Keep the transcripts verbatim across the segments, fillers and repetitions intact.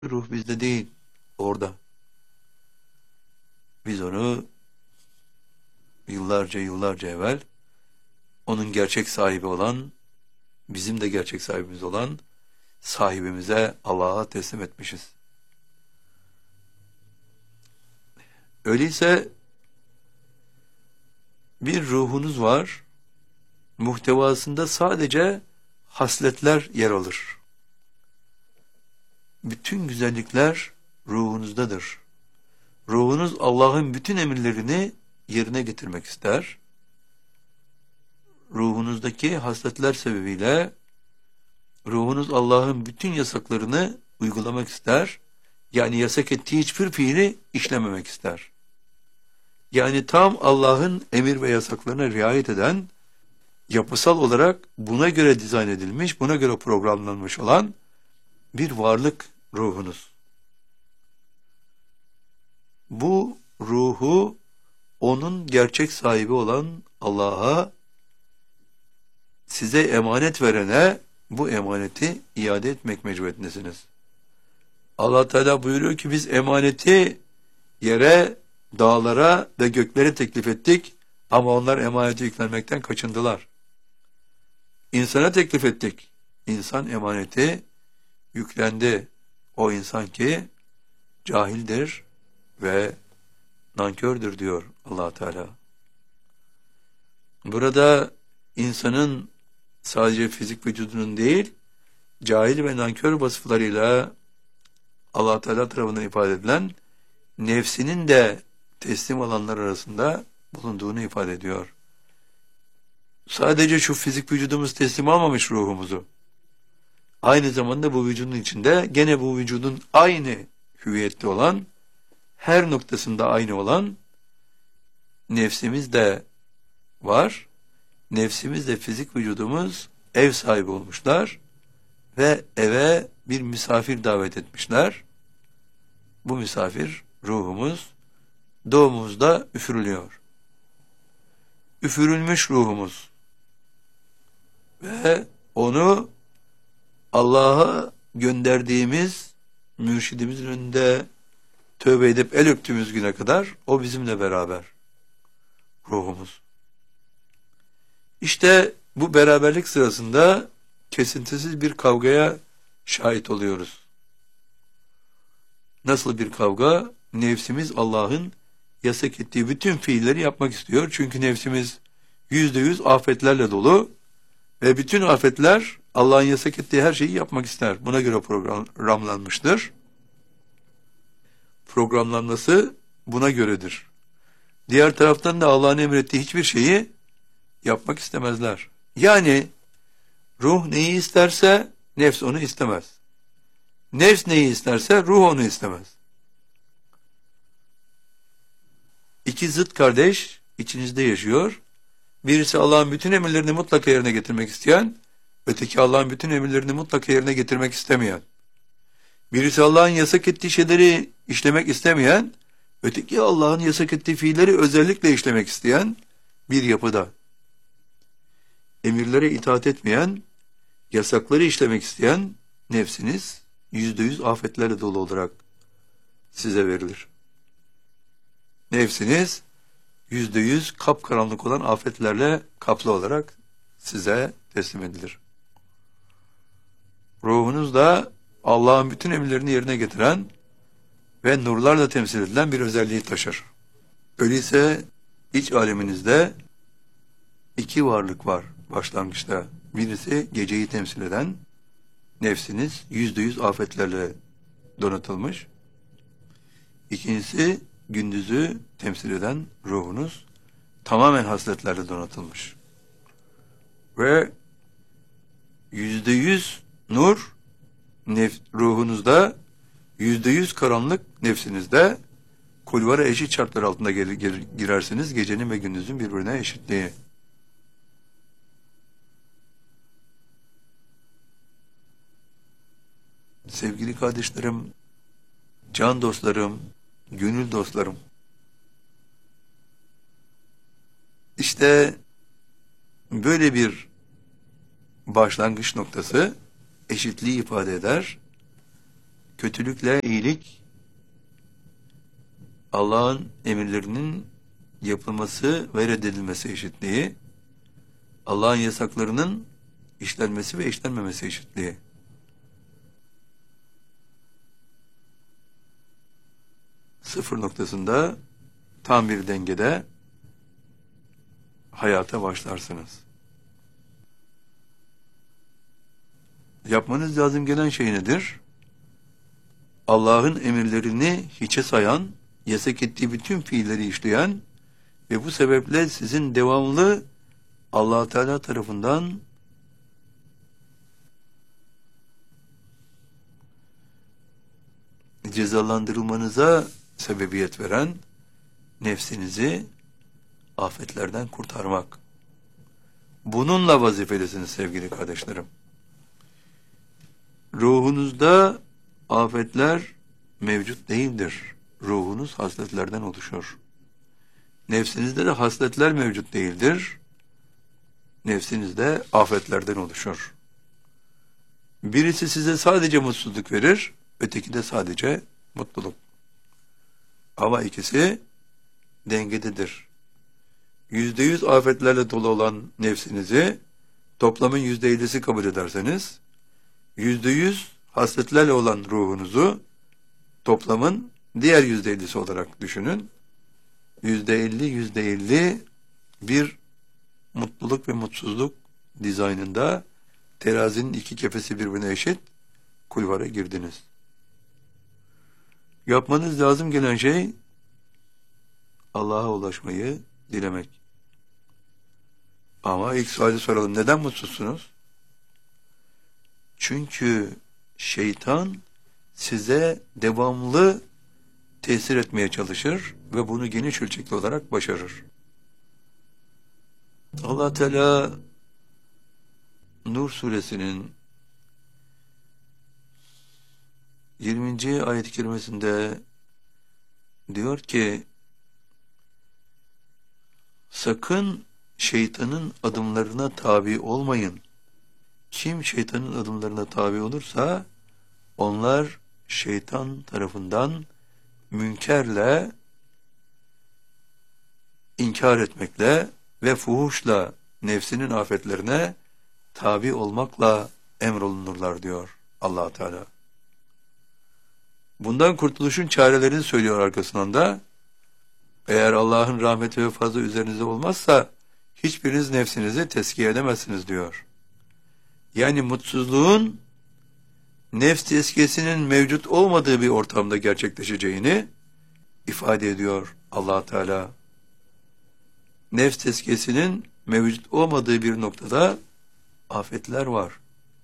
Ruh bizde değil, orada. Biz onu yıllarca yıllarca evvel onun gerçek sahibi olan, bizim de gerçek sahibimiz olan sahibimize, Allah'a teslim etmişiz. Öyleyse bir ruhunuz var, muhtevasında sadece hasletler yer alır. Bütün güzellikler ruhunuzdadır. Ruhunuz Allah'ın bütün emirlerini yerine getirmek ister. Ruhunuzdaki hasletler sebebiyle ruhunuz Allah'ın bütün yasaklarını uygulamak ister. Yani yasak ettiği hiçbir fiili işlememek ister. Yani tam Allah'ın emir ve yasaklarına riayet eden, yapısal olarak buna göre dizayn edilmiş, buna göre programlanmış olan bir varlık ruhunuz. Bu ruhu onun gerçek sahibi olan Allah'a, size emanet verene bu emaneti iade etmek mecburiyetindesiniz. Allah Teala buyuruyor ki biz emaneti yere, dağlara ve göklere teklif ettik ama onlar emaneti yüklenmekten kaçındılar. İnsana teklif ettik. İnsan emaneti yüklendi. O insan ki cahildir ve nankördür diyor Allah Teala. Burada insanın sadece fizik vücudunun değil, cahil ve nankör vasıflarıyla Allah Teala tarafından ifade edilen nefsinin de teslim olanlar arasında bulunduğunu ifade ediyor. Sadece şu fizik vücudumuz teslim almamış ruhumuzu. Aynı zamanda bu vücudun içinde gene bu vücudun aynı hüviyette olan, her noktasında aynı olan nefsimiz de var. Nefsimiz de fizik vücudumuz ev sahibi olmuşlar ve eve bir misafir davet etmişler. Bu misafir ruhumuz doğumuzda üfürülüyor. Üfürülmüş ruhumuz ve onu Allah'a gönderdiğimiz mürşidimizin önünde tövbe edip el öptüğümüz güne kadar o bizimle beraber ruhumuz. İşte bu beraberlik sırasında kesintisiz bir kavgaya şahit oluyoruz. Nasıl bir kavga? Nefsimiz Allah'ın yasak ettiği bütün fiilleri yapmak istiyor. Çünkü nefsimiz yüzde yüz afetlerle dolu ve bütün afetler Allah'ın yasak ettiği her şeyi yapmak ister. Buna göre programlanmıştır. Programlanması buna göredir. Diğer taraftan da Allah'ın emrettiği hiçbir şeyi yapmak istemezler. Yani ruh neyi isterse nefs onu istemez. Nefs neyi isterse ruh onu istemez. İki zıt kardeş içinizde yaşıyor. Birisi Allah'ın bütün emirlerini mutlaka yerine getirmek isteyen, öteki Allah'ın bütün emirlerini mutlaka yerine getirmek istemeyen. Birisi Allah'ın yasak ettiği şeyleri işlemek istemeyen, öteki Allah'ın yasak ettiği fiilleri özellikle işlemek isteyen bir yapıda. Emirlere itaat etmeyen, yasakları işlemek isteyen nefsiniz yüzde yüz afetlerle dolu olarak size verilir. Nefsiniz yüzde yüz kapkaranlık olan afetlerle kaplı olarak size teslim edilir. Ruhunuz da Allah'ın bütün emirlerini yerine getiren ve nurlarla temsil edilen bir özelliği taşır. Öyleyse iç aleminizde iki varlık var başlangıçta. Birisi geceyi temsil eden nefsiniz yüzde yüz afetlerle donatılmış. İkincisi gündüzü temsil eden ruhunuz tamamen hasletlerle donatılmış. Ve yüzde yüz nur nef ruhunuzda, yüzde yüz karanlık nefsinizde, kulvara eşit şartlar altında gir gir girersiniz, gecenin ve gündüzün birbirine eşitliği. Sevgili kardeşlerim, can dostlarım, gönül dostlarım, İşte böyle bir başlangıç noktası eşitliği ifade eder. kötülükle iyilik, Allah'ın emirlerinin yapılması ve reddedilmesi eşitliği, Allah'ın yasaklarının işlenmesi ve işlenmemesi eşitliği. Sıfır noktasında tam bir dengede hayata başlarsınız. Yapmanız lazım gelen şey nedir? Allah'ın emirlerini hiçe sayan, yasak ettiği bütün fiilleri işleyen ve bu sebeple sizin devamlı Allah Teala tarafından cezalandırılmanıza sebebiyet veren nefsinizi afetlerden kurtarmak. Bununla vazifelisiniz sevgili kardeşlerim. Ruhunuzda afetler mevcut değildir. Ruhunuz hasletlerden oluşur. Nefsinizde de hasletler mevcut değildir. Nefsinizde afetlerden oluşur. Birisi size sadece mutsuzluk verir, öteki de sadece mutluluk. Ama ikisi dengededir. Yüzde yüz afetlerle dolu olan nefsinizi toplamın yüzde ellisi kabul ederseniz, yüzde yüz hasletlerle olan ruhunuzu toplamın diğer yüzde ellisi olarak düşünün. Yüzde elli, yüzde elli bir mutluluk ve mutsuzluk dizaynında terazinin iki kefesi birbirine eşit kulvara girdiniz. Yapmanız lazım gelen şey Allah'a ulaşmayı dilemek. Ama ilk suali soralım. Neden mutsuzsunuz? Çünkü şeytan size devamlı tesir etmeye çalışır ve bunu geniş ölçekli olarak başarır. Allah Teala Nur suresinin yirminci ayet-i kerimesinde diyor ki, sakın şeytanın adımlarına tabi olmayın. Kim şeytanın adımlarına tabi olursa onlar şeytan tarafından münkerle, inkar etmekle ve fuhuşla nefsinin afetlerine tabi olmakla emrolunurlar diyor Allah Teala. Bundan kurtuluşun çarelerini söylüyor arkasından da. Eğer Allah'ın rahmeti ve fazla üzerinizde olmazsa hiçbiriniz nefsinizi tezkiye edemezsiniz diyor. Yani mutsuzluğun nefs tezkiyesinin mevcut olmadığı bir ortamda gerçekleşeceğini ifade ediyor Allah Teala. Nefs tezkiyesinin mevcut olmadığı bir noktada afetler var.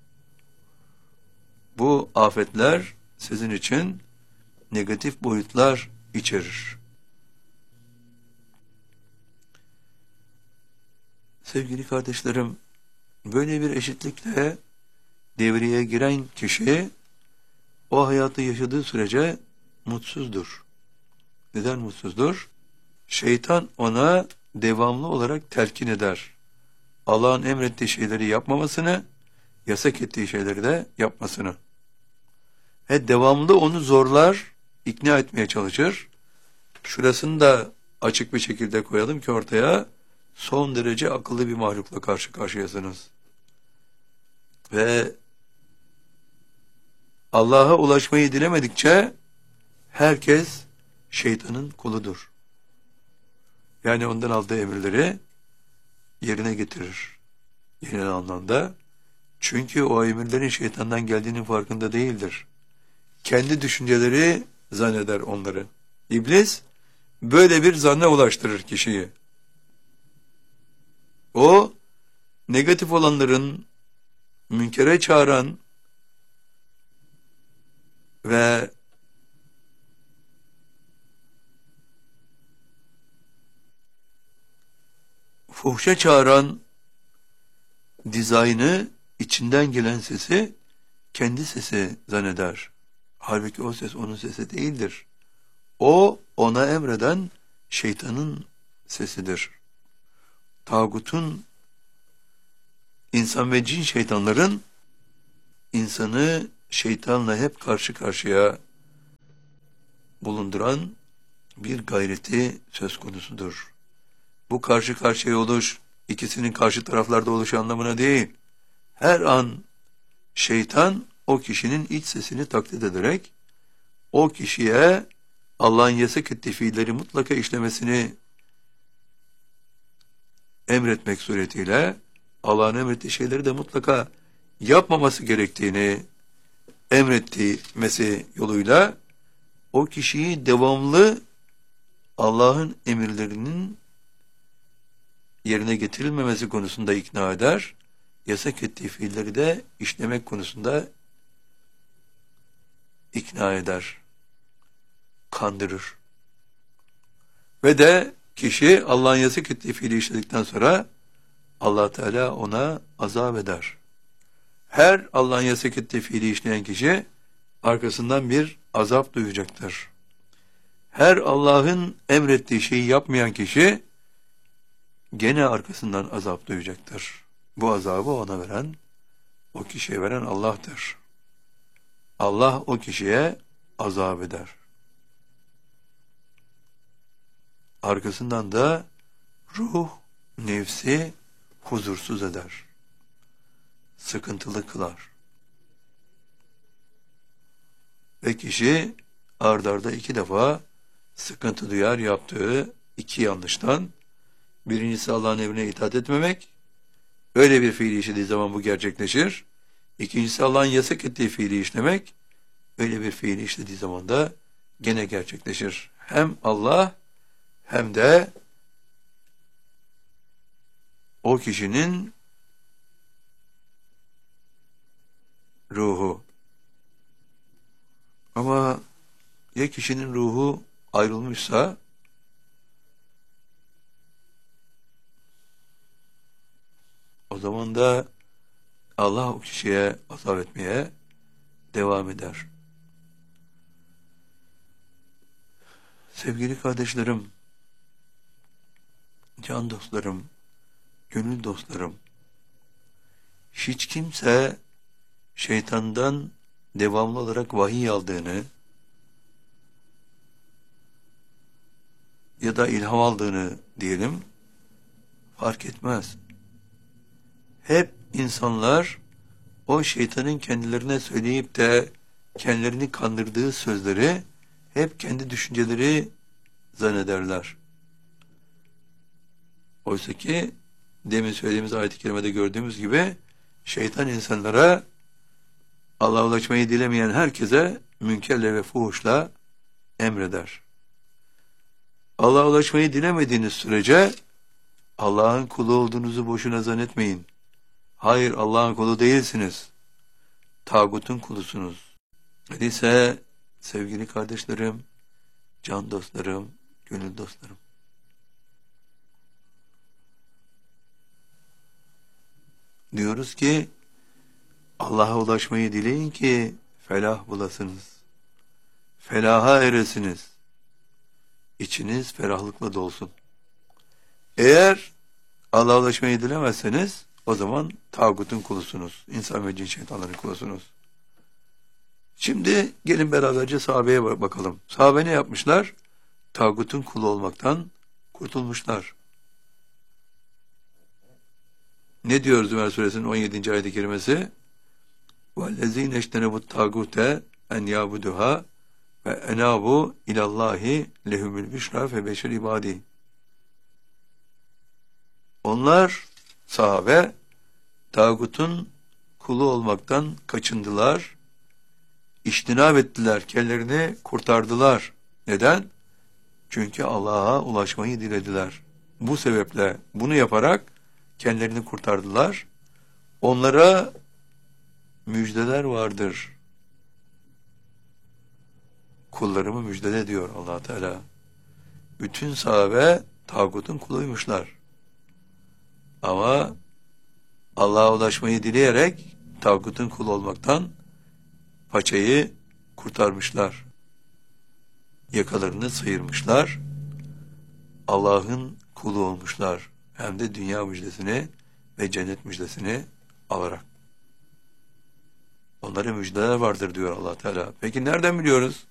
Bu afetler sizin için negatif boyutlar içerir. Sevgili kardeşlerim, böyle bir eşitlikle devreye giren kişi o hayatı yaşadığı sürece mutsuzdur. Neden mutsuzdur? Şeytan ona devamlı olarak telkin eder. Allah'ın emrettiği şeyleri yapmamasını, yasak ettiği şeyleri de yapmasını. Ve devamlı onu zorlar, ikna etmeye çalışır. Şurasını da açık bir şekilde koyalım ki ortaya, son derece akıllı bir mahlukla karşı karşıyasınız. Ve Allah'a ulaşmayı dilemedikçe herkes şeytanın kuludur. Yani ondan aldığı emirleri yerine getirir. Genel anlamda. Çünkü o emirlerin şeytandan geldiğinin farkında değildir. Kendi düşünceleri zanneder onları. İblis böyle bir zanne ulaştırır kişiyi. O negatif olanların münkere çağıran ve fuhşa çağıran dizaynı, içinden gelen sesi kendi sesi zanneder. Halbuki o ses onun sesi değildir. O, ona emreden şeytanın sesidir. Tağutun, insan ve cin şeytanların insanı şeytanla hep karşı karşıya bulunduran bir gayreti söz konusudur. Bu karşı karşıya oluş, ikisinin karşı taraflarda oluşu anlamına değil. Her an şeytan o kişinin iç sesini taklit ederek o kişiye Allah'ın yasak ettiği fiilleri mutlaka işlemesini emretmek suretiyle Allah'ın emrettiği şeyleri de mutlaka yapmaması gerektiğini emretmesi yoluyla o kişiyi devamlı Allah'ın emirlerinin yerine getirilmemesi konusunda ikna eder, yasak ettiği fiilleri de işlemek konusunda ikna eder, kandırır. Ve de kişi Allah'ın yasak ettiği fiili işledikten sonra Allah Teala ona azap eder. Her Allah'ın yasak ettiği fiili işleyen kişi arkasından bir azap duyacaktır. Her Allah'ın emrettiği şeyi yapmayan kişi gene arkasından azap duyacaktır. Bu azabı ona veren, o kişiye veren Allah'tır. Allah o kişiye azap eder. Arkasından da ruh, nefsi huzursuz eder. Sıkıntılı kılar. Ve kişi ard arda iki defa sıkıntı duyar yaptığı iki yanlıştan. Birincisi Allah'ın emrine itaat etmemek. Öyle bir fiili işlediği zaman bu gerçekleşir. İkincisi Allah'ın yasak ettiği fiili işlemek. Öyle bir fiili işlediği zaman da gene gerçekleşir. Hem Allah hem de o kişinin ruhu. Ama ya kişinin ruhu ayrılmışsa o zaman da Allah o kişiye azap etmeye devam eder. Sevgili kardeşlerim, can dostlarım, gönül dostlarım, hiç kimse şeytandan devamlı olarak vahiy aldığını ya da ilham aldığını diyelim fark etmez. Hep insanlar o şeytanın kendilerine söyleyip de kendilerini kandırdığı sözleri hep kendi düşünceleri zannederler. Oysa ki demin söylediğimiz ayet-i kerimede gördüğümüz gibi şeytan insanlara Allah'a ulaşmayı dilemeyen herkese münkerle ve fuhuşla emreder. Allah'a ulaşmayı dilemediğiniz sürece Allah'ın kulu olduğunuzu boşuna zannetmeyin. Hayır, Allah'ın kulu değilsiniz. Tağutun kulusunuz. Öyleyse sevgili kardeşlerim, can dostlarım, gönül dostlarım, diyoruz ki Allah'a ulaşmayı dileyin ki felah bulasınız. Felaha eresiniz. İçiniz ferahlıkla dolsun. Eğer Allah'a ulaşmayı dilemezseniz o zaman tağutun kulusunuz. İnsan ve cin şeytanların kulusunuz. Şimdi gelin beraberce sahabeye bakalım. Sahabe ne yapmışlar? Tağutun kulu olmaktan kurtulmuşlar. Ne diyor Zümer suresinin on yedinci ayet-i kerimesi? وَالَّذ۪ينَ اَجْتَنَبُوا التَّاغُوتَ اَنْ يَعْبُدُهَا وَاَنَابُوا اِلَى اللّٰهِ لَهُمُ الْبِشْرَى فَبَشِّرْ عِبَادِهِ. Onlar, sahabe, tağutun kulu olmaktan kaçındılar, İçtinab ettiler, kendilerini kurtardılar. Neden? Çünkü Allah'a ulaşmayı dilediler. Bu sebeple bunu yaparak kendilerini kurtardılar. Onlara müjdeler vardır. Kullarımı müjdele diyor Allah Teala. Bütün sahabe tağutun kuluymuşlar. Ama Allah'a ulaşmayı dileyerek tağutun kulu olmaktan paçayı kurtarmışlar. Yakalarını sıyırmışlar. Allah'ın kulu olmuşlar. Hem de dünya müjdesini ve cennet müjdesini alarak. onlara müjdeler vardır diyor Allah Teala. Peki nereden biliyoruz?